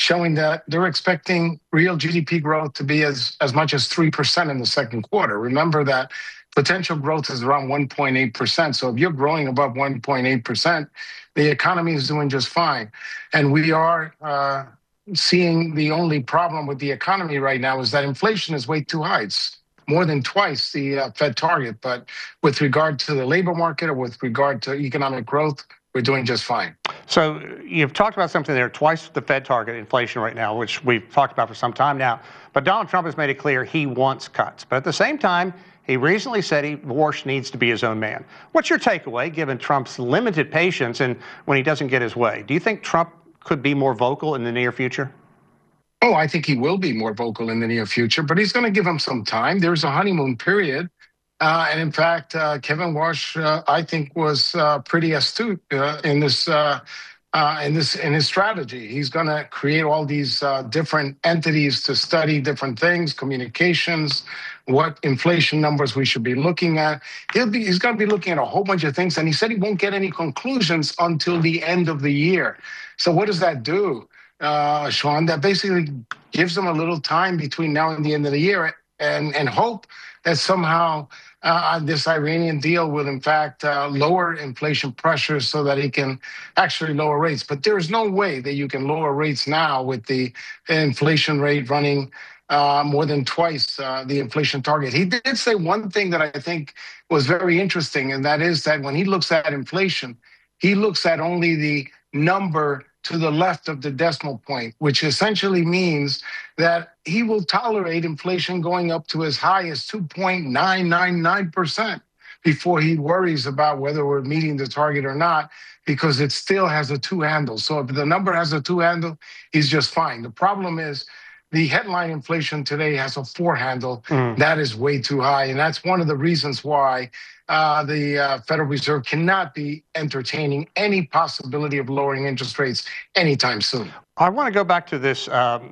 showing that they're expecting real GDP growth to be as much as 3% in the second quarter. Remember that potential growth is around 1.8%. So if you're growing above 1.8%, the economy is doing just fine. And we are seeing the only problem with the economy right now is that inflation is way too high. It's more than twice the Fed target. But with regard to the labor market or with regard to economic growth, we're doing just fine. So you've talked about something there, twice the Fed target inflation right now, which we've talked about for some time now. But Donald Trump has made it clear he wants cuts. But at the same time, he recently said Warsh needs to be his own man. What's your takeaway, given Trump's limited patience and when he doesn't get his way? Do you think Trump could be more vocal in the near future? Oh, I think he will be more vocal in the near future, but he's going to give him some time. There's a honeymoon period. And in fact, Kevin Warsh, I think, was pretty astute in his strategy. He's going to create all these different entities to study different things, communications, what inflation numbers we should be looking at. He's going to be looking at a whole bunch of things, and he said he won't get any conclusions until the end of the year. So what does that do, Sean? That basically gives them a little time between now and the end of the year, and hope that somehow this Iranian deal will, in fact, lower inflation pressure so that he can actually lower rates. But there's no way that you can lower rates now with the inflation rate running more than twice the inflation target. He did say one thing that I think was very interesting, and that is that when he looks at inflation, he looks at only the number to the left of the decimal point, which essentially means that he will tolerate inflation going up to as high as 2.999% before he worries about whether we're meeting the target or not, because it still has a two handle. So if the number has a two handle, he's just fine. The problem is the headline inflation today has a four handle. That is way too high. And that's one of the reasons why the Federal Reserve cannot be entertaining any possibility of lowering interest rates anytime soon. I want to go back to this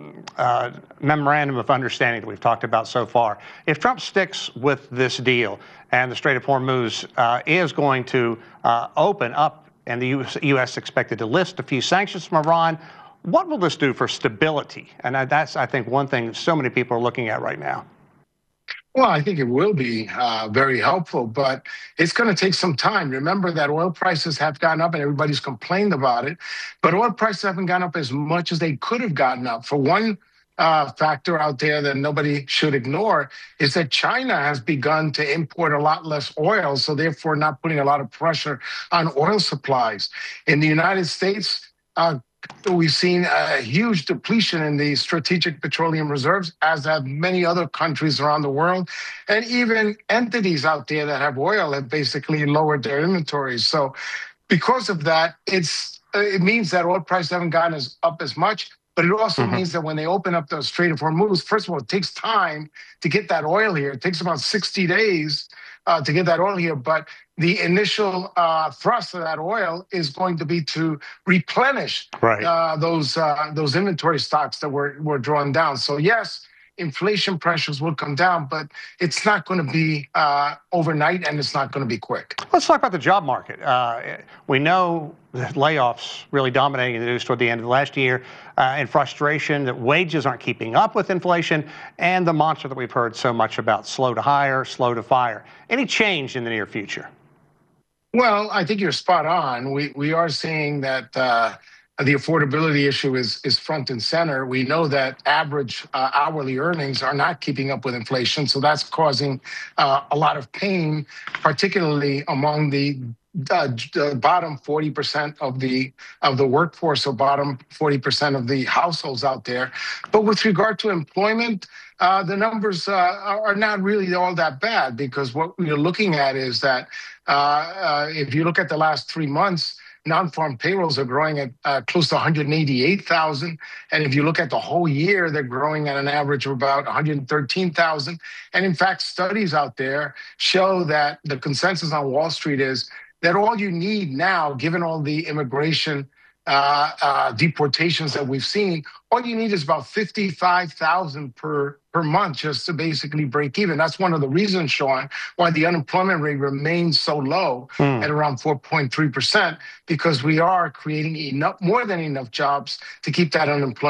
memorandum of understanding that we've talked about so far. If Trump sticks with this deal and the Strait of Hormuz is going to open up and the U.S. expected to lift a few sanctions from Iran, what will this do for stability? And that's, I think, one thing that so many people are looking at right now. Well, I think it will be very helpful, but it's going to take some time. Remember that oil prices have gone up and everybody's complained about it, but oil prices haven't gone up as much as they could have gotten up. For one factor out there that nobody should ignore is that China has begun to import a lot less oil, so therefore not putting a lot of pressure on oil supplies. In the United States, we've seen a huge depletion in the strategic petroleum reserves, as have many other countries around the world. And even entities out there that have oil have basically lowered their inventories. So because of that, it means that oil prices haven't gone up as much. But it also means that when they open up the Strait of Hormuz, first of all, it takes time to get that oil here. It takes about 60 days to get that oil here. But the initial thrust of that oil is going to be to replenish those inventory stocks that were drawn down. So yes, inflation pressures will come down, but it's not going to be overnight, and it's not going to be quick. Let's talk about the job market. We know that layoffs really dominating the news toward the end of last year, and frustration that wages aren't keeping up with inflation, and the mantra that we've heard so much about, slow to hire, slow to fire. Any change in the near future? Well, I think you're spot on. We are seeing that the affordability issue is front and center. We know that average hourly earnings are not keeping up with inflation, so that's causing a lot of pain, particularly among the bottom 40% of the workforce, or bottom 40% of the households out there. But with regard to employment, the numbers are not really all that bad, because what we're looking at is that if you look at the last 3 months, non-farm payrolls are growing at close to 188,000. And if you look at the whole year, they're growing at an average of about 113,000. And in fact, studies out there show that the consensus on Wall Street is that all you need now, given all the immigration deportations that we've seen, all you need is about 55,000 per month just to basically break even. That's one of the reasons, Sean, why the unemployment rate remains so low at around 4.3%, because we are creating more than enough jobs to keep that unemployment